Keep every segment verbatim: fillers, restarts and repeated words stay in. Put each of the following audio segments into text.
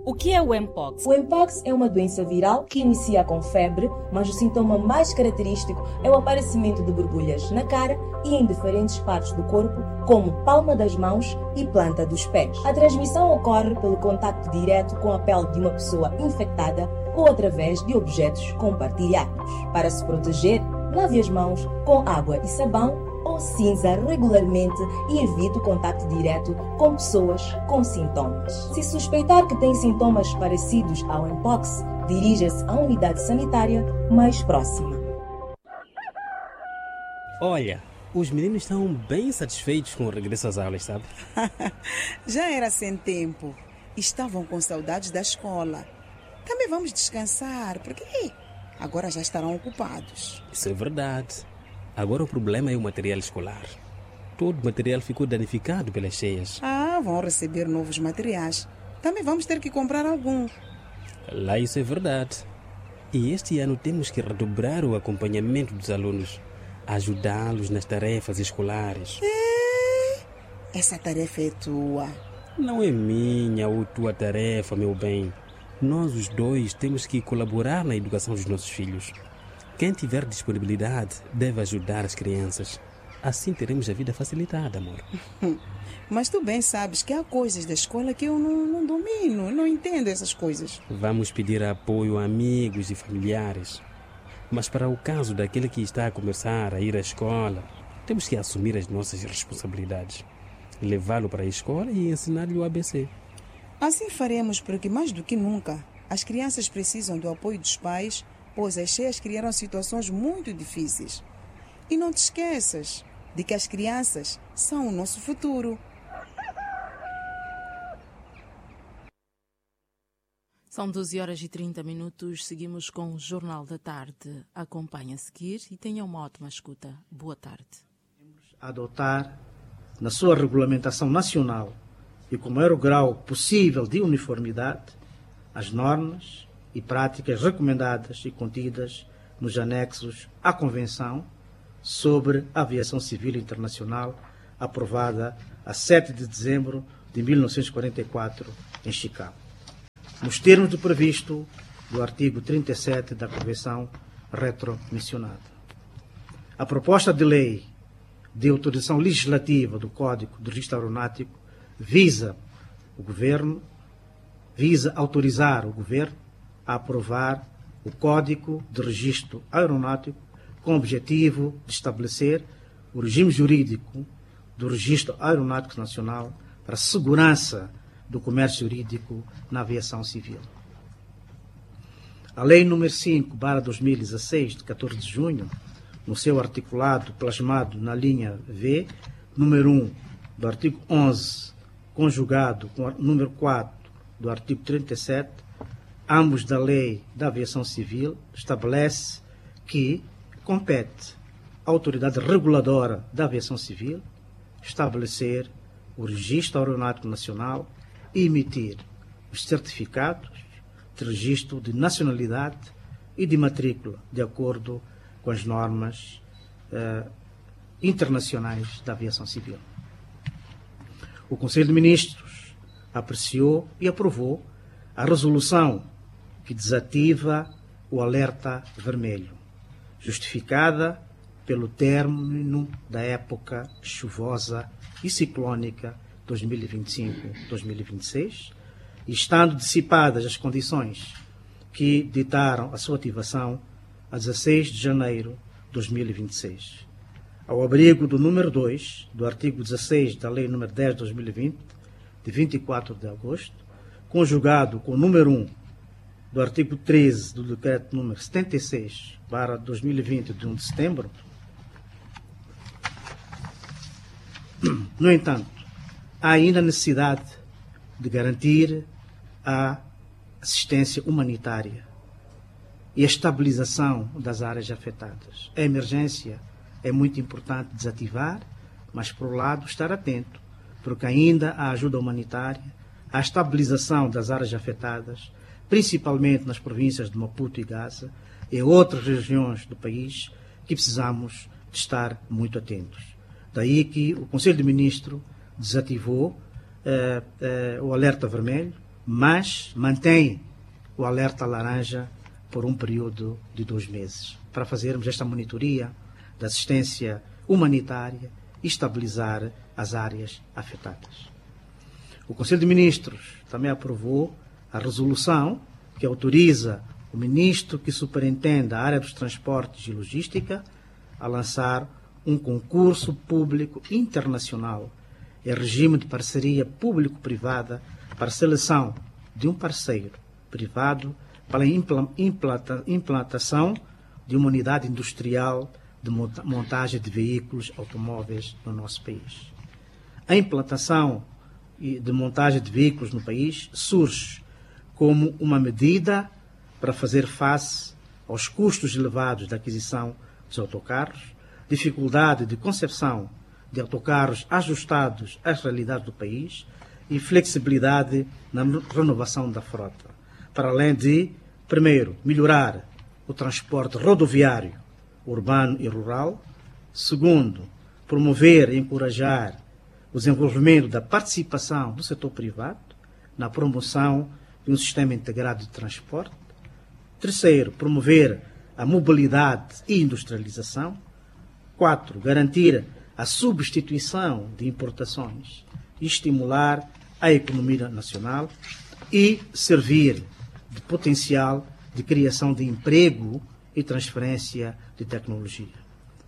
O que é o Mpox? O Mpox é uma doença viral que inicia com febre, mas o sintoma mais característico é o aparecimento de borbulhas na cara e em diferentes partes do corpo, como palma das mãos e planta dos pés. A transmissão ocorre pelo contacto direto com a pele de uma pessoa infectada ou através de objetos compartilhados. Para se proteger, lave as mãos com água e sabão ou cinza regularmente e evite o contacto direto com pessoas com sintomas. Se suspeitar que tem sintomas parecidos ao Mpox, dirija-se à unidade sanitária mais próxima. Olha, os meninos estão bem satisfeitos com o regresso às aulas, sabe? Já era sem tempo. Estavam com saudades da escola. Também vamos descansar, porque agora já estarão ocupados. Isso é verdade. Agora o problema é o material escolar. Todo o material ficou danificado pelas cheias. Ah, vão receber novos materiais. Também vamos ter que comprar algum. Lá isso é verdade. E este ano temos que redobrar o acompanhamento dos alunos, ajudá-los nas tarefas escolares. É, essa tarefa é tua. Não é minha ou tua tarefa, meu bem. Nós os dois temos que colaborar na educação dos nossos filhos. Quem tiver disponibilidade deve ajudar as crianças. Assim teremos a vida facilitada, amor. Mas tu bem sabes que há coisas da escola que eu não, não domino, não entendo essas coisas. Vamos pedir apoio a amigos e familiares. Mas para o caso daquele que está a começar a ir à escola, temos que assumir as nossas responsabilidades. Levá-lo para a escola e ensinar-lhe o A B C. Assim faremos, porque mais do que nunca, as crianças precisam do apoio dos pais, pois as cheias criaram situações muito difíceis. E não te esqueças de que as crianças são o nosso futuro. São doze horas e trinta minutos, seguimos com o Jornal da Tarde. Acompanhe a seguir e tenha uma ótima escuta. Boa tarde. Adotar, na sua regulamentação nacional e com o maior grau possível de uniformidade, as normas e práticas recomendadas e contidas nos anexos à Convenção sobre a Aviação Civil Internacional, aprovada a sete de dezembro de mil novecentos e quarenta e quatro, em Chicago, nos termos do previsto do artigo trinta e sete da Convenção retromencionada. A proposta de lei de autorização legislativa do Código de Registro Aeronáutico visa o Governo, visa autorizar o Governo a aprovar o Código de Registro Aeronáutico com o objetivo de estabelecer o regime jurídico do Registro Aeronáutico Nacional para a segurança do comércio jurídico na aviação civil. A Lei número cinco barra dois mil e dezesseis, de catorze de junho, no seu articulado plasmado na linha V, número um do artigo onze, conjugado com o número quatro do artigo trinta e sete, ambos da Lei da Aviação Civil, estabelece que compete à autoridade reguladora da aviação civil estabelecer o Registro Aeronáutico Nacional e emitir os certificados de registro de nacionalidade e de matrícula, de acordo com as normas eh, internacionais da aviação civil. O Conselho de Ministros apreciou e aprovou a resolução que desativa o alerta vermelho, justificada pelo término da época chuvosa e ciclónica dois mil e vinte e cinco a dois mil e vinte e seis, e estando dissipadas as condições que ditaram a sua ativação a dezesseis de janeiro de dois mil e vinte e seis. Ao abrigo do número dois do artigo dezesseis da Lei número dez de dois mil e vinte, de vinte e quatro de agosto, conjugado com o número um do artigo treze do Decreto número setenta e seis barra dois mil e vinte, de um de setembro. No entanto, há ainda necessidade de garantir a assistência humanitária e a estabilização das áreas afetadas. A emergência é muito importante desativar, mas, por um lado, estar atento, porque ainda há ajuda humanitária, há estabilização das áreas afetadas, principalmente nas províncias de Maputo e Gaza, e outras regiões do país que precisamos de estar muito atentos. Daí que o Conselho de Ministros desativou eh, eh, o alerta vermelho, mas mantém o alerta laranja por um período de dois meses, para fazermos esta monitoria da assistência humanitária e estabilizar as áreas afetadas. O Conselho de Ministros também aprovou a resolução que autoriza o ministro que superintende a área dos transportes e logística a lançar um concurso público internacional em regime de parceria público-privada para a seleção de um parceiro privado para a implanta, implantação de uma unidade industrial de montagem de veículos automóveis no nosso país. A implantação de montagem de veículos no país surge como uma medida para fazer face aos custos elevados da aquisição dos autocarros, dificuldade de concepção de autocarros ajustados às realidades do país e flexibilidade na renovação da frota, para além de, primeiro, melhorar o transporte rodoviário, urbano e rural, segundo, promover e encorajar o desenvolvimento da participação do setor privado na promoção de um sistema integrado de transporte, terceiro, promover a mobilidade e industrialização, quatro, garantir a substituição de importações e estimular a economia nacional e servir de potencial de criação de emprego e transferência de tecnologia.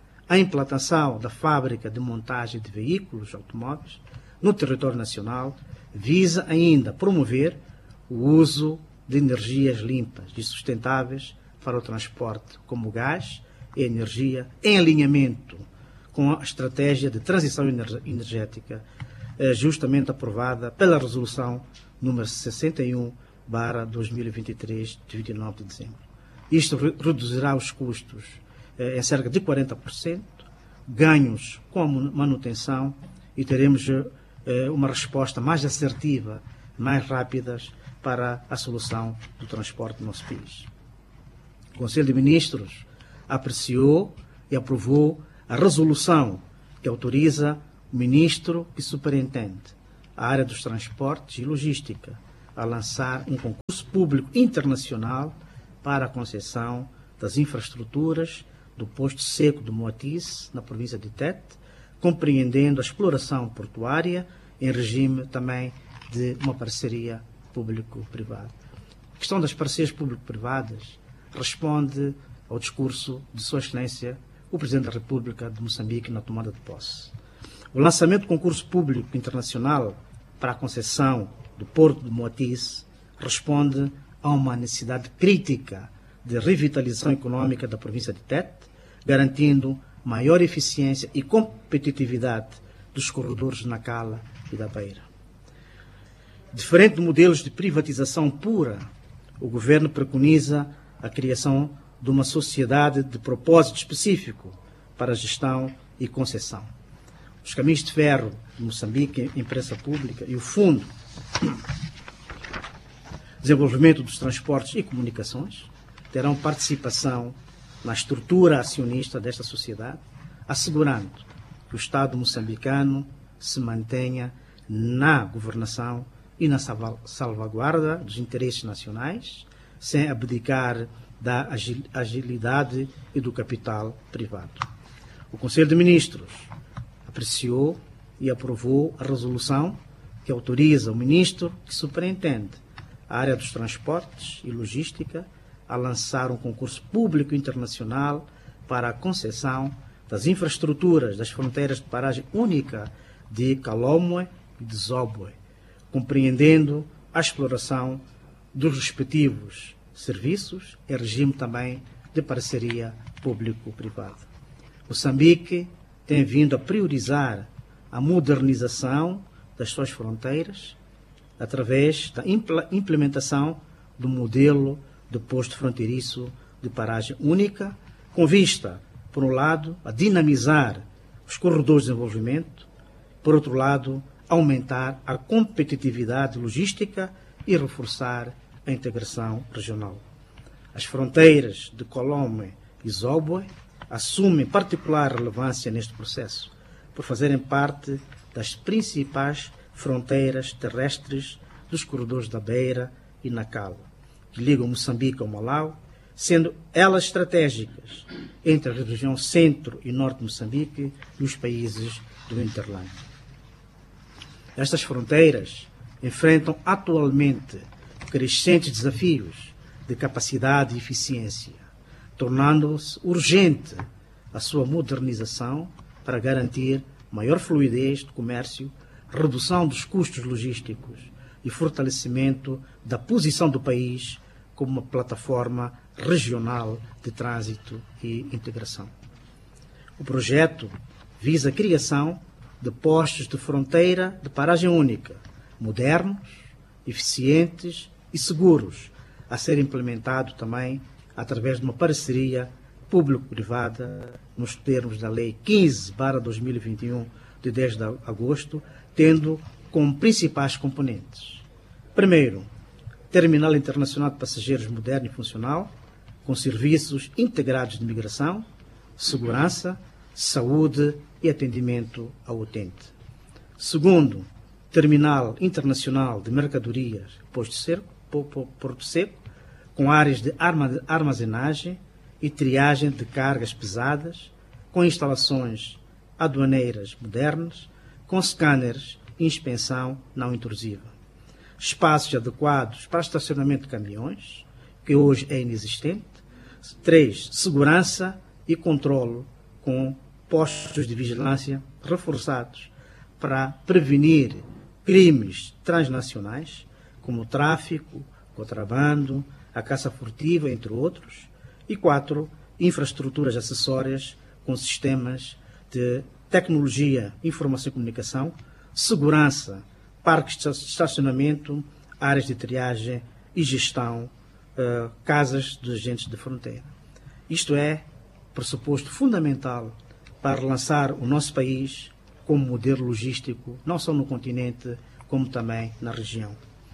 A implantação da fábrica de montagem de veículos automóveis no território nacional visa ainda promover o uso de energias limpas e sustentáveis para o transporte, como gás e energia, em alinhamento com a estratégia de transição energética justamente aprovada pela resolução número sessenta e um barra dois mil e vinte e três, de vinte e nove de dezembro. Isto reduzirá os custos em cerca de quarenta por cento, ganhos com a manutenção e teremos uma resposta mais assertiva, mais rápida para a solução do transporte no nosso país. O Conselho de Ministros apreciou e aprovou a resolução que autoriza o ministro que superintende a área dos transportes e logística a lançar um concurso público internacional para a concessão das infraestruturas do posto seco de Moatize, na província de Tete, compreendendo a exploração portuária em regime também de uma parceria público-privada. A questão das parcerias público-privadas responde ao discurso de Sua Excelência, o Presidente da República de Moçambique, na tomada de posse. O lançamento do concurso público internacional para a concessão do Porto de Moatize responde a uma necessidade crítica de revitalização econômica da província de Tete, garantindo maior eficiência e competitividade dos corredores de Nacala e da Beira. Diferente de modelos de privatização pura, o Governo preconiza a criação de uma sociedade de propósito específico para a gestão e concessão. Os Caminhos de Ferro de Moçambique, empresa pública, e o Fundo de Desenvolvimento dos Transportes e Comunicações terão participação na estrutura acionista desta sociedade, assegurando que o Estado moçambicano se mantenha na governação e na salvaguarda dos interesses nacionais, sem abdicar da agilidade e do capital privado. O Conselho de Ministros apreciou e aprovou a resolução que autoriza o ministro que superintende a área dos transportes e logística a lançar um concurso público internacional para a concessão das infraestruturas das fronteiras de paragem única de Calomwe e de Zobwe, compreendendo a exploração dos respectivos serviços em regime também de parceria público-privada. Moçambique tem vindo a priorizar a modernização das suas fronteiras através da implementação do modelo de posto fronteiriço de paragem única, com vista, por um lado, a dinamizar os corredores de desenvolvimento, por outro lado, aumentar a competitividade logística e reforçar a integração regional. As fronteiras de Colombo e Zobwe assumem particular relevância neste processo, por fazerem parte das principais fronteiras terrestres dos corredores da Beira e Nacala, que ligam Moçambique ao Malau, sendo elas estratégicas entre a região centro e norte de Moçambique e os países do Interlândia. Estas fronteiras enfrentam atualmente crescentes desafios de capacidade e eficiência, tornando-se urgente a sua modernização para garantir maior fluidez do comércio, redução dos custos logísticos e fortalecimento da posição do país como uma plataforma regional de trânsito e integração. O projeto visa a criação de postos de fronteira de paragem única, modernos, eficientes e seguros, a ser implementado também através de uma parceria público-privada nos termos da Lei quinze barra dois mil e vinte e um, de dez de agosto, tendo como principais componentes: primeiro, terminal internacional de passageiros moderno e funcional, com serviços integrados de migração, segurança, saúde e atendimento ao utente. Segundo, terminal internacional de mercadorias Posto Seco, Porto Seco, com áreas de armazenagem e triagem de cargas pesadas, com instalações aduaneiras modernas, com scanners e inspeção não intrusiva. Espaços adequados para estacionamento de caminhões, que hoje é inexistente. Três, segurança e controlo com postos de vigilância reforçados para prevenir crimes transnacionais, como o tráfico, contrabando, a caça furtiva, entre outros. E quatro, infraestruturas acessórias com sistemas de tecnologia, informação e comunicação, segurança, parques de estacionamento, áreas de triagem e gestão, uh, casas dos agentes de fronteira. Isto é pressuposto fundamental para relançar o nosso país como modelo logístico, não só no continente, como também na região.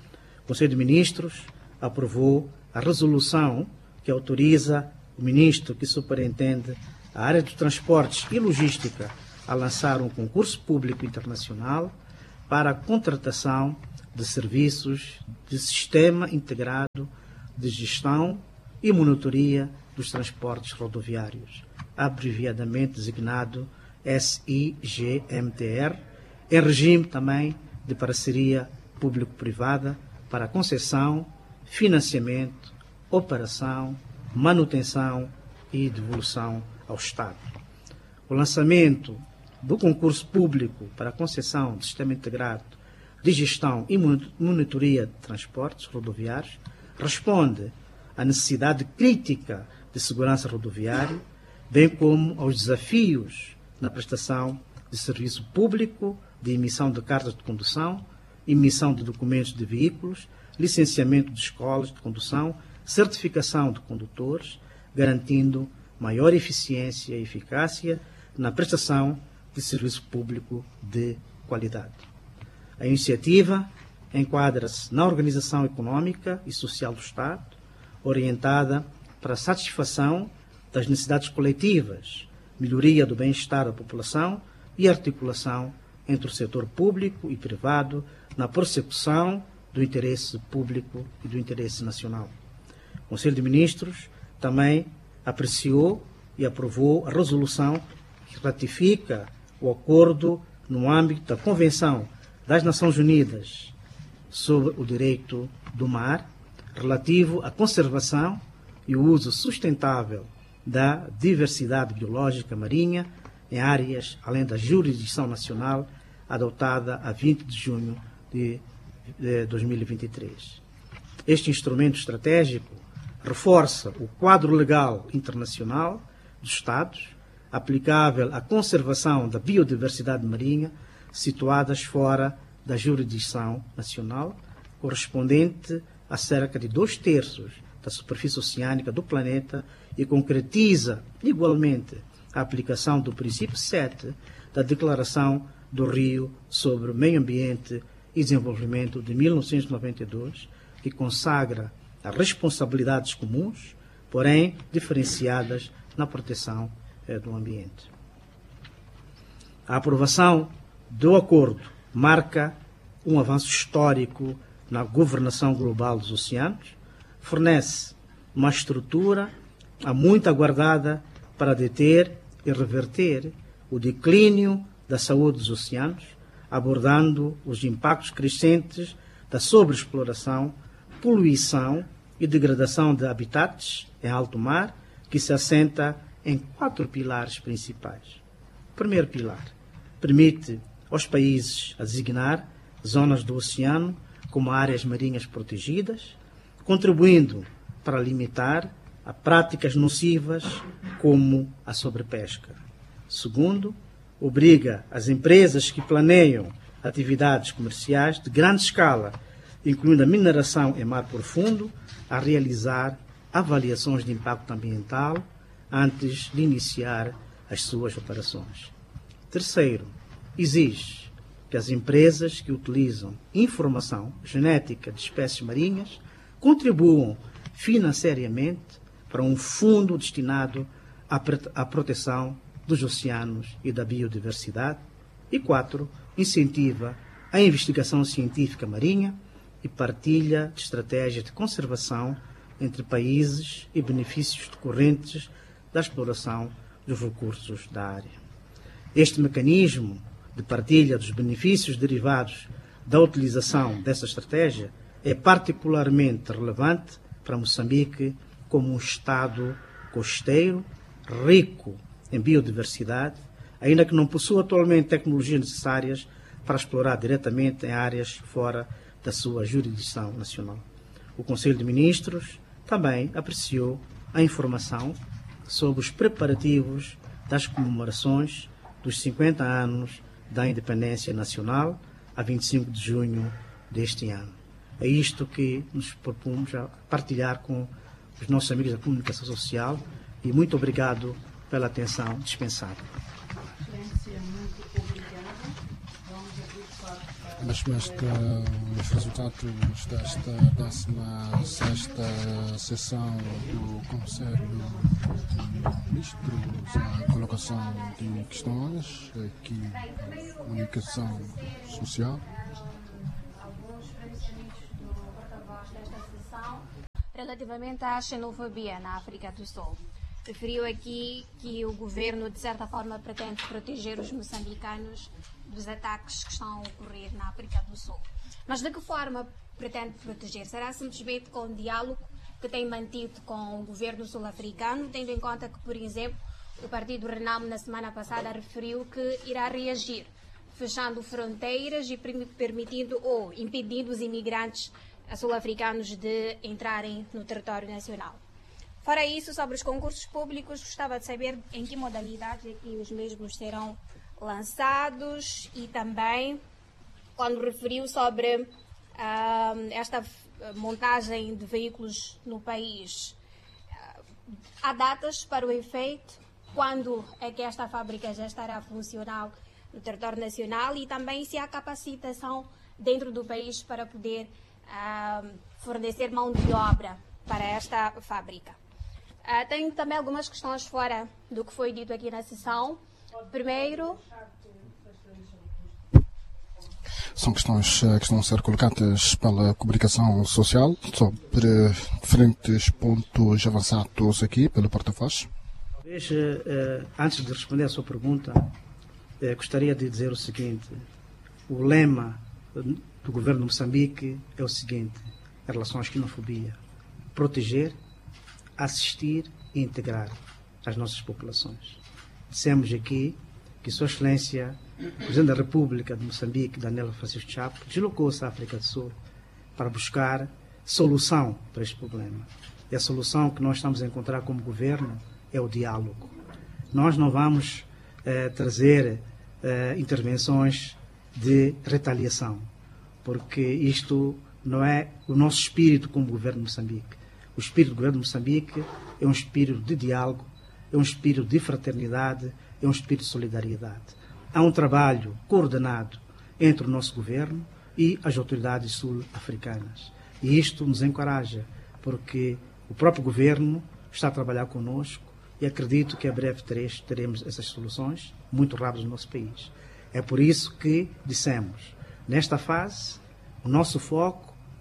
O Conselho de Ministros aprovou a resolução que autoriza o ministro que superintende a área dos transportes e logística a lançar um concurso público internacional para a contratação de serviços de sistema integrado de gestão e monitoria dos transportes rodoviários, abreviadamente designado S I G M T R, em regime também de parceria público-privada para concessão, financiamento, operação, manutenção e devolução ao Estado. O lançamento do concurso público para a concessão do Sistema Integrado de Gestão e Monitoria de Transportes Rodoviários responde à necessidade crítica de segurança rodoviária, bem como aos desafios na prestação de serviço público de emissão de cartas de condução, emissão de documentos de veículos, licenciamento de escolas de condução, certificação de condutores, garantindo maior eficiência e eficácia na prestação de serviço público de qualidade. A iniciativa enquadra-se na organização econômica e social do Estado, orientada para a satisfação das necessidades coletivas, melhoria do bem-estar da população e articulação entre o setor público e privado na persecução do interesse público e do interesse nacional. O Conselho de Ministros também apreciou e aprovou a resolução que ratifica o acordo no âmbito da Convenção das Nações Unidas sobre o Direito do Mar, relativo à conservação e o uso sustentável da diversidade biológica marinha em áreas além da jurisdição nacional, adotada a vinte de junho de dois mil e vinte e três. Este instrumento estratégico reforça o quadro legal internacional dos Estados, aplicável à conservação da biodiversidade marinha situadas fora da jurisdição nacional, correspondente a cerca de dois terços da superfície oceânica do planeta, e concretiza igualmente a aplicação do princípio sete da Declaração do Rio sobre o Meio Ambiente e Desenvolvimento de mil novecentos e noventa e dois, que consagra as responsabilidades comuns, porém diferenciadas na proteção eh, do ambiente. A aprovação do acordo marca um avanço histórico na governação global dos oceanos, fornece uma estrutura há muito aguardada para deter e reverter o declínio da saúde dos oceanos, abordando os impactos crescentes da sobreexploração, poluição e degradação de habitats em alto mar, que se assenta em quatro pilares principais. O primeiro pilar permite aos países a designar zonas do oceano como áreas marinhas protegidas, contribuindo para limitar a práticas nocivas como a sobrepesca. Segundo, obriga as empresas que planeiam atividades comerciais de grande escala, incluindo a mineração em mar profundo, a realizar avaliações de impacto ambiental antes de iniciar as suas operações. Terceiro, exige que as empresas que utilizam informação genética de espécies marinhas contribuam financeiramente para um fundo destinado à proteção dos oceanos e da biodiversidade. E quatro, incentiva a investigação científica marinha e partilha de estratégias de conservação entre países e benefícios decorrentes da exploração dos recursos da área. Este mecanismo de partilha dos benefícios derivados da utilização dessa estratégia é particularmente relevante para Moçambique como um Estado costeiro, rico em biodiversidade, ainda que não possua atualmente tecnologias necessárias para explorar diretamente em áreas fora da sua jurisdição nacional. O Conselho de Ministros também apreciou a informação sobre os preparativos das comemorações dos cinquenta anos da independência nacional, a vinte e cinco de junho deste ano. É isto que nos propomos a partilhar com os nossos amigos da comunicação social e muito obrigado pela atenção dispensada. Mesmo este, os resultados desta décima sexta sessão do Conselho de Ministros, a colocação de questões, aqui, comunicação social. Alguns pronunciamentos do porta-voz desta sessão relativamente à xenofobia na África do Sul. Referiu aqui que o governo, de certa forma, pretende proteger os moçambicanos dos ataques que estão a ocorrer na África do Sul. Mas de que forma pretende proteger? Será simplesmente com o diálogo que tem mantido com o governo sul-africano, tendo em conta que, por exemplo, o Partido Renamo, na semana passada, referiu que irá reagir, fechando fronteiras e permitindo ou impedindo os imigrantes sul-africanos de entrarem no território nacional. Fora isso, sobre os concursos públicos, gostava de saber em que modalidade é que os mesmos serão lançados e também quando referiu sobre uh, esta montagem de veículos no país. Uh, há datas para o efeito? Quando é que esta fábrica já estará funcional no território nacional e também se há capacitação dentro do país para poder uh, fornecer mão de obra para esta fábrica? Uh, tenho também algumas questões fora do que foi dito aqui na sessão. Primeiro... São questões que estão a ser colocadas pela comunicação social sobre diferentes pontos avançados aqui pelo porta-voz. Antes de responder à sua pergunta, gostaria de dizer o seguinte. O lema do governo de Moçambique é o seguinte, em relação à xenofobia: proteger, assistir e integrar as nossas populações. Dissemos aqui que Sua Excelência, o Presidente da República de Moçambique, Daniel Francisco Chapo, deslocou-se à África do Sul para buscar solução para este problema. E a solução que nós estamos a encontrar como governo é o diálogo. Nós não vamos eh, trazer eh, intervenções de retaliação, porque isto não é o nosso espírito como governo de Moçambique. O espírito do governo de Moçambique é um espírito de diálogo, é um espírito de fraternidade, é um espírito de solidariedade. Há um trabalho coordenado entre o nosso governo e as autoridades sul-africanas. E isto nos encoraja, porque o próprio governo está a trabalhar conosco e acredito que a breve teremos essas soluções muito rápidas no nosso país. É por isso que dissemos, nesta fase, o nosso foco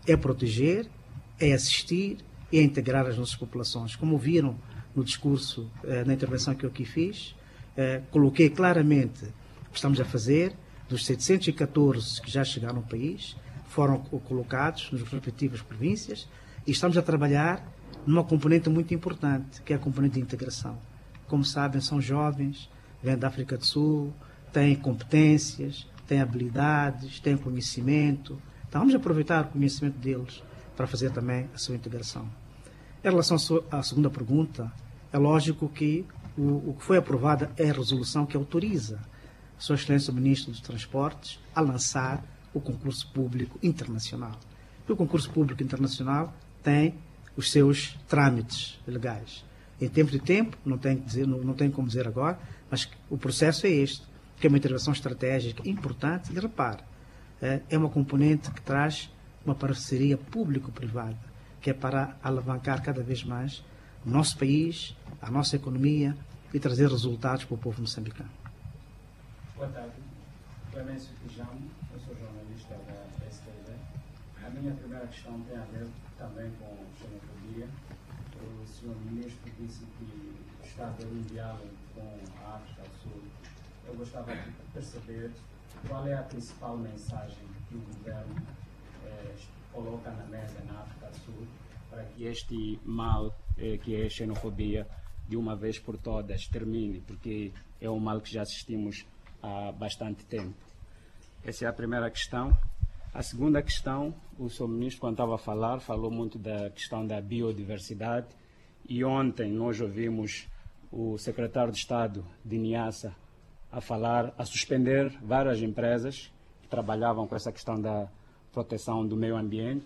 é proteger, é assistir e é integrar as nossas populações. Como viram no discurso, eh, na intervenção que eu aqui fiz, eh, coloquei claramente o que estamos a fazer. Dos setecentos e catorze que já chegaram ao país, foram colocados nas respectivas províncias e estamos a trabalhar numa componente muito importante, que é a componente de integração. Como sabem, são jovens, vêm da África do Sul, têm competências, têm habilidades, têm conhecimento. Então vamos aproveitar o conhecimento deles para fazer também a sua integração. Em relação à segunda pergunta, é lógico que o, o que foi aprovado é a resolução que autoriza Sua Excelência o Ministro dos Transportes a lançar o concurso público internacional. E o concurso público internacional tem os seus trâmites legais. Em tempo de tempo, não tem, que dizer, não, não tem como dizer agora, mas o processo é este, que é uma intervenção estratégica importante. E repare, é uma componente que traz uma parceria público-privada, que é para alavancar cada vez mais o nosso país, a nossa economia e trazer resultados para o povo moçambicano. Boa tarde. Clemêncio Tijamo, eu sou jornalista da S T V. A minha primeira questão tem a ver também com xenofobia. O senhor Ministro disse que está a ter um diálogo com a África do Sul. Eu gostava de perceber qual é a principal mensagem que o governo eh, coloca na mesa na África do Sul para que este mal, eh, que é a xenofobia, de uma vez por todas termine, porque é um mal que já assistimos há bastante tempo. Essa é a primeira questão. A segunda questão, o senhor Ministro, quando estava a falar, falou muito da questão da biodiversidade, e ontem nós ouvimos o secretário de Estado de Niassa a falar, a suspender várias empresas que trabalhavam com essa questão da proteção do meio ambiente,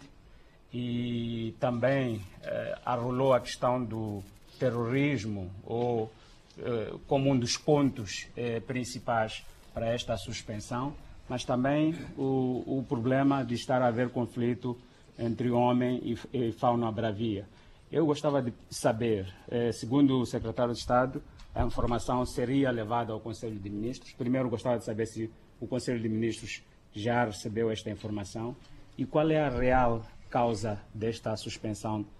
e também eh, arrolou a questão do terrorismo ou eh, como um dos pontos eh, principais para esta suspensão, mas também o, o problema de estar a haver conflito entre homem e, e fauna bravia. Eu gostava de saber, eh, segundo o secretário de Estado, a informação seria levada ao Conselho de Ministros. Primeiro, gostava de saber se o Conselho de Ministros já recebeu esta informação e qual é a real causa desta suspensão